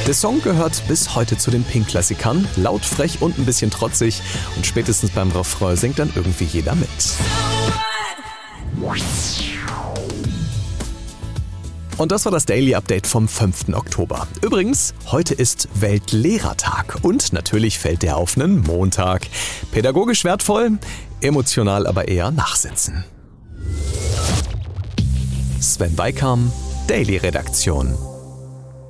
Der Song gehört bis heute zu den Pink-Klassikern, laut, frech und ein bisschen trotzig und spätestens beim Refrain singt dann irgendwie jeder mit. Und das war das Daily Update vom 5. Oktober. Übrigens, heute ist Weltlehrertag und natürlich fällt der auf einen Montag. Pädagogisch wertvoll, emotional aber eher nachsitzen. Sven Weikam, Daily Redaktion.